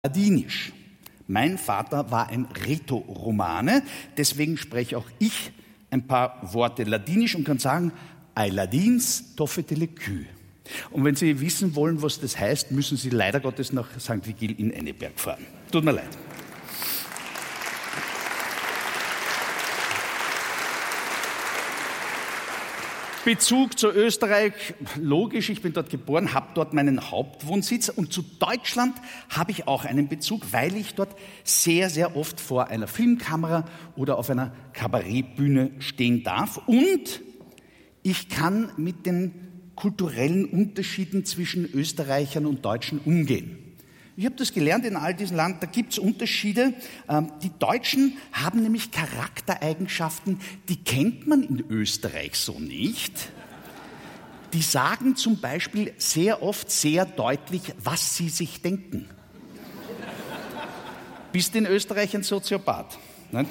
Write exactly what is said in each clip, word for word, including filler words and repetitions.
Ladinisch. Mein Vater war ein Rätoromane, deswegen spreche auch ich ein paar Worte Ladinisch und kann sagen, ai Ladins toffete le cul. Und wenn Sie wissen wollen, was das heißt, müssen Sie leider Gottes nach Sankt Vigil in Enneberg fahren. Tut mir leid. Bezug zu Österreich, logisch, ich bin dort geboren, habe dort meinen Hauptwohnsitz und zu Deutschland habe ich auch einen Bezug, weil ich dort sehr, sehr oft vor einer Filmkamera oder auf einer Kabarettbühne stehen darf und ich kann mit den kulturellen Unterschieden zwischen Österreichern und Deutschen umgehen. Ich habe das gelernt in all diesen Ländern, da gibt es Unterschiede. Die Deutschen haben nämlich Charaktereigenschaften, die kennt man in Österreich so nicht. Die sagen zum Beispiel sehr oft sehr deutlich, was sie sich denken. Bist in Österreich ein Soziopath? Nein?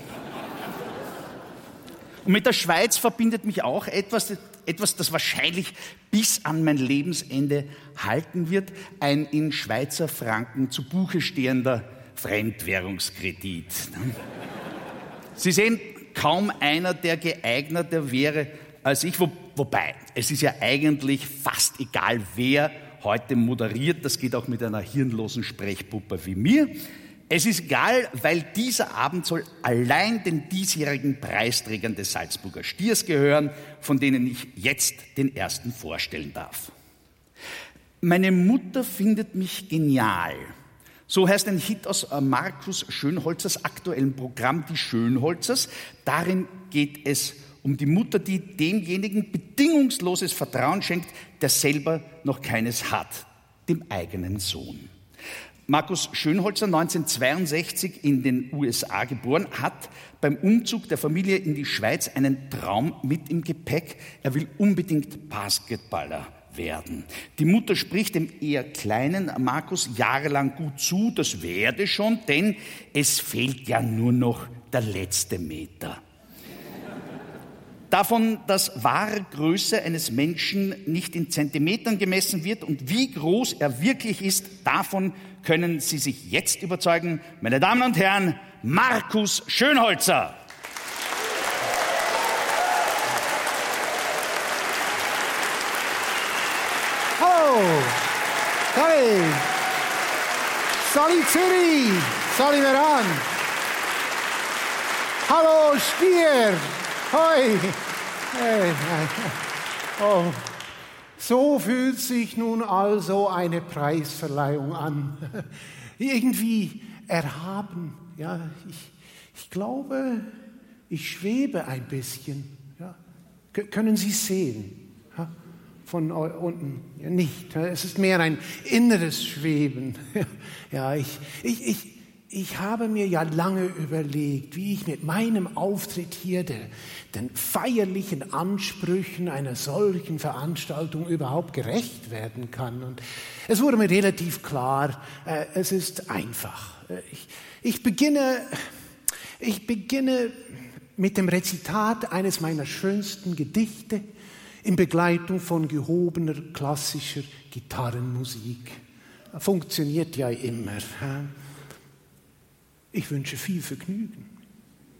Und mit der Schweiz verbindet mich auch etwas, etwas, das wahrscheinlich bis an mein Lebensende halten wird, ein in Schweizer Franken zu Buche stehender Fremdwährungskredit. Sie sehen, kaum einer, der geeigneter wäre als ich, wo, wobei, es ist ja eigentlich fast egal, wer heute moderiert, das geht auch mit einer hirnlosen Sprechpuppe wie mir. Es ist egal, weil dieser Abend soll allein den diesjährigen Preisträgern des Salzburger Stiers gehören, von denen ich jetzt den ersten vorstellen darf. Meine Mutter findet mich genial. So heißt ein Hit aus Markus Schönholzers aktuellem Programm Die Schönholzers. Darin geht es um die Mutter, die demjenigen bedingungsloses Vertrauen schenkt, der selber noch keines hat, dem eigenen Sohn. Markus Schönholzer, neunzehnhundertzweiundsechzig in den U S A geboren, hat beim Umzug der Familie in die Schweiz einen Traum mit im Gepäck. Er will unbedingt Basketballer werden. Die Mutter spricht dem eher kleinen Markus jahrelang gut zu, das werde schon, denn es fehlt ja nur noch der letzte Meter. Davon, dass wahre Größe eines Menschen nicht in Zentimetern gemessen wird und wie groß er wirklich ist, davon können Sie sich jetzt überzeugen. Meine Damen und Herren, Markus Schönholzer. Oh, hey, Sali Zürich, Sali Meran. Hallo Stier, hoi. Hey, hey. Oh. So fühlt sich nun also eine Preisverleihung an. Irgendwie erhaben. Ja, ich, ich glaube, ich schwebe ein bisschen. Ja. K- können Sie sehen? Ja. Von unten ja, nicht. Es ist mehr ein inneres Schweben. Ja, ich, ich, ich, ich habe mir ja lange überlegt, wie ich mit meinem Auftritt hier der, den feierlichen Ansprüchen einer solchen Veranstaltung überhaupt gerecht werden kann. Und es wurde mir relativ klar, äh, es ist einfach. Ich, ich, beginne, ich beginne mit dem Rezitat eines meiner schönsten Gedichte in Begleitung von gehobener klassischer Gitarrenmusik. Funktioniert ja immer. Ich wünsche viel Vergnügen.